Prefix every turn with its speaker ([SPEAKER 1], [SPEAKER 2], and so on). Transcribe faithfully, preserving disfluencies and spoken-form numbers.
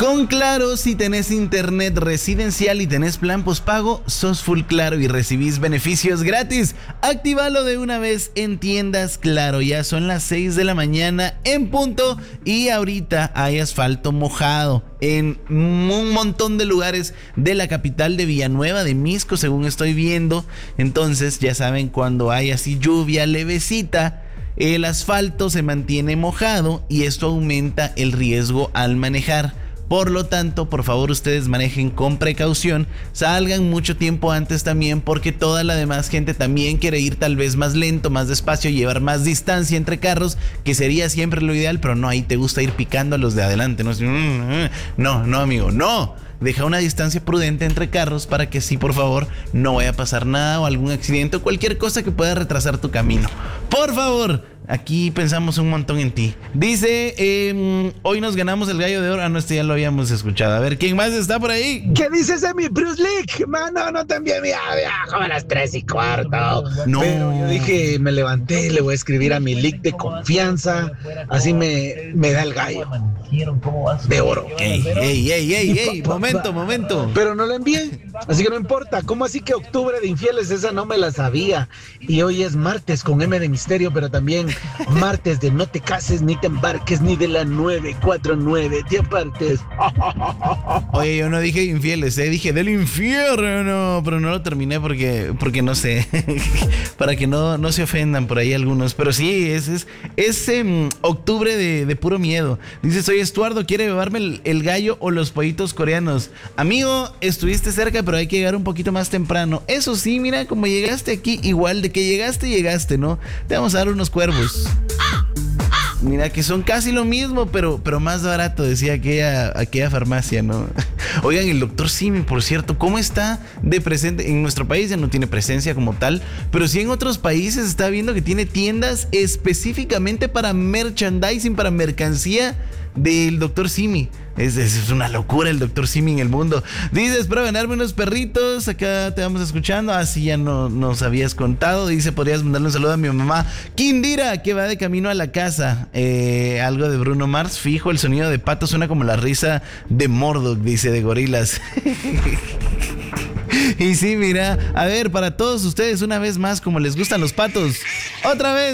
[SPEAKER 1] Con Claro, si tenés internet residencial y tenés plan postpago, sos full Claro y recibís beneficios gratis. Actívalo de una vez en tiendas Claro. Ya son las seis de la mañana en punto y ahorita hay asfalto mojado en un montón de lugares de la capital de Villanueva de Misco, según estoy viendo. Entonces, ya saben, cuando hay así lluvia levecita, el asfalto se mantiene mojado y esto aumenta el riesgo al manejar. Por lo tanto, por favor, ustedes manejen con precaución, salgan mucho tiempo antes también, porque toda la demás gente también quiere ir tal vez más lento, más despacio, llevar más distancia entre carros, que sería siempre lo ideal, pero no, ahí te gusta ir picando a los de adelante, no, no, no amigo, no. Deja una distancia prudente entre carros para que sí, por favor, no vaya a pasar nada o algún accidente o cualquier cosa que pueda retrasar tu camino. Por favor, aquí pensamos un montón en ti. Dice, eh, hoy nos ganamos el gallo de oro. Ah, no, este ya lo habíamos escuchado. A ver, ¿quién más está por ahí?
[SPEAKER 2] ¿Qué dices de mi Bruce Lee? Mano, no te envié mi audio a las tres y cuarto.
[SPEAKER 1] No.
[SPEAKER 2] Pero yo dije, me levanté, le voy a escribir a mi league de confianza. Así me, me da el gallo de oro.
[SPEAKER 1] Ey, ey, ey, ey, ey, momento, momento.
[SPEAKER 2] Pero no la envié, así que no importa. ¿Cómo así que octubre de infieles? Esa no me la sabía. Y hoy es martes con M de misterio, pero también martes de no te cases, ni te embarques, ni de la nueve cuatro nueve, te apartes.
[SPEAKER 1] Oye, yo no dije infieles, eh, dije del infierno, pero no lo terminé porque, porque no sé, para que no, no se ofendan por ahí algunos. Pero sí, es, es, es um, octubre de, de puro miedo. Dice, soy Estuardo, ¿quiere beberme el, el gallo o los pollitos coreanos? Amigo, estuviste cerca, pero hay que llegar un poquito más temprano. Eso sí, mira, como llegaste aquí, igual de que llegaste, llegaste, ¿no? Te vamos a dar unos cuervos. Mira que son casi lo mismo, pero, pero más barato, decía aquella, aquella farmacia, ¿no? Oigan, el doctor Simi, por cierto, ¿cómo está de presente? En nuestro país ya no tiene presencia como tal, pero sí en otros países está viendo que tiene tiendas específicamente para merchandising, para mercancía del doctor Simi. Es, es, es una locura el doctor Simi en el mundo. Dice, espero ganarme unos perritos. Acá te vamos escuchando. Así ya no nos habías contado. Dice, podrías mandarle un saludo a mi mamá Kindira, que va de camino a la casa. eh, Algo de Bruno Mars. Fijo, el sonido de pato suena como la risa de Mordok, dice, de gorilas. Y sí, mira, a ver, para todos ustedes una vez más, como les gustan los patos, otra vez.